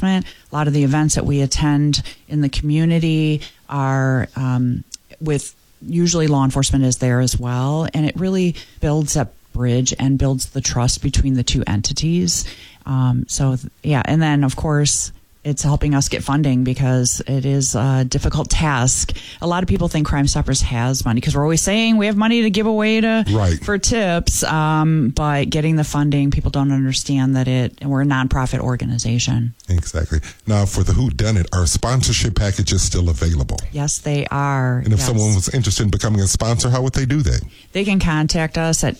enforcement. A lot of the events that we attend in the community are with usually law enforcement is there as well. And it really builds that bridge and builds the trust between the two entities. And then, of course, it's helping us get funding because it is a difficult task. A lot of people think Crime Stoppers has money because we're always saying we have money to give away for tips. But getting the funding, people don't understand that we're a nonprofit organization. Exactly. Now, for the Whodunit, our sponsorship package is still available. Yes, they are. And if someone was interested in becoming a sponsor, how would they do that? They can contact us at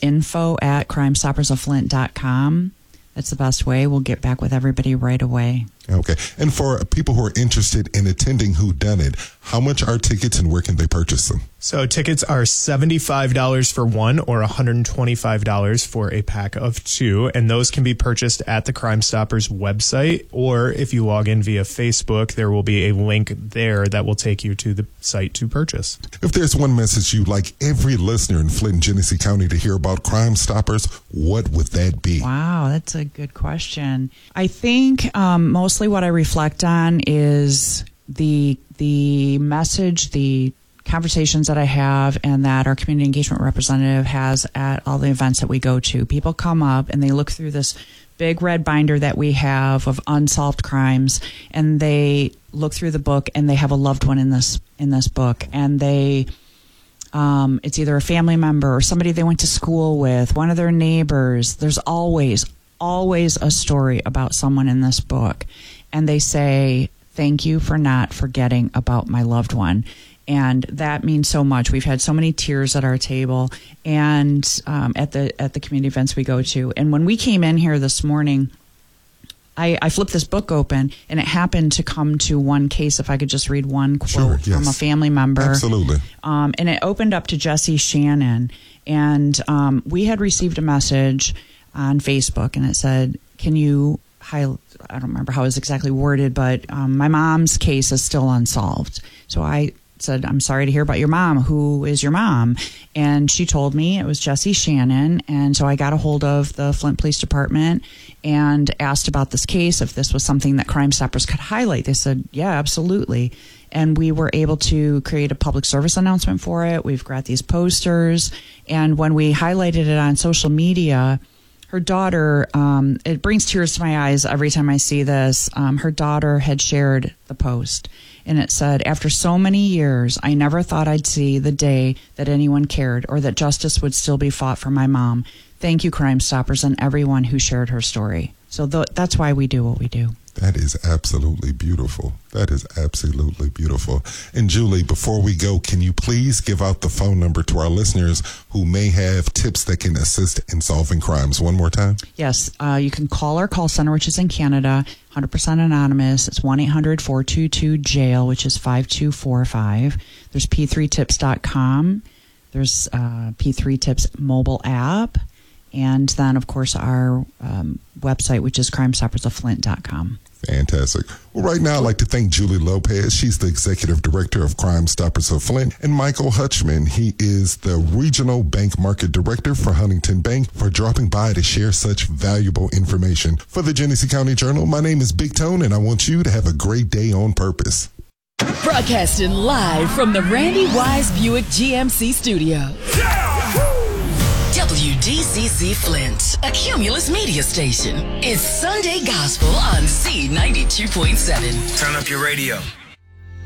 info@crimestoppersoflint.com. That's the best way. We'll get back with everybody right away. Okay. And for people who are interested in attending Whodunit, how much are tickets and where can they purchase them? So tickets are $75 for one or $125 for a pack of two. And those can be purchased at the Crime Stoppers website. Or if you log in via Facebook, there will be a link there that will take you to the site to purchase. If there's one message you'd like every listener in Flint and Genesee County to hear about Crime Stoppers, what would that be? Wow, that's a good question. I think mostly what I reflect on is the message, the conversations that I have and that our community engagement representative has at all the events that we go to. People come up and they look through this big red binder that we have of unsolved crimes, and they look through the book and they have a loved one in this book, and they it's either a family member or somebody they went to school with, one of their neighbors. There's always a story about someone in this book, and they say, "Thank you for not forgetting about my loved one." And that means so much. We've had so many tears at our table and at the community events we go to. And when we came in here this morning, I flipped this book open, and it happened to come to one case. If I could just read one quote from a family member. Absolutely. And it opened up to Jesse Shannon. And we had received a message on Facebook, and it said, "Can you highlight?" I don't remember how it was exactly worded, but my mom's case is still unsolved. So I said, "I'm sorry to hear about your mom. Who is your mom?" And she told me it was Jesse Shannon. And so I got a hold of the Flint Police Department and asked about this case, if this was something that Crime Stoppers could highlight. They said, "Yeah, absolutely." And we were able to create a public service announcement for it. We've got these posters. And when we highlighted it on social media, her daughter, it brings tears to my eyes every time I see this. Her daughter had shared the post, and it said, "After so many years, I never thought I'd see the day that anyone cared or that justice would still be fought for my mom. Thank you, Crime Stoppers, and everyone who shared her story." So that's why we do what we do. That is absolutely beautiful. That is absolutely beautiful. And Julie, before we go, can you please give out the phone number to our listeners who may have tips that can assist in solving crimes one more time? Yes. You can call our call center, which is in Canada, 100% anonymous. It's 1-800-422-JAIL, which is 5245. There's p3tips.com. There's P3 Tips mobile app. And then, of course, our website, which is crimestoppersoflint.com. Fantastic. Well, right now, I'd like to thank Julie Lopez. She's the Executive Director of Crime Stoppers of Flint, and Michael Hutchman. He is the Regional Bank Market Director for Huntington Bank, for dropping by to share such valuable information. For the Genesee County Journal, my name is Big Tone, and I want you to have a great day on purpose. Broadcasting live from the Randy Wise Buick GMC studio. WDCC Flint, a Cumulus media station. It's Sunday Gospel on C92.7. Turn up your radio.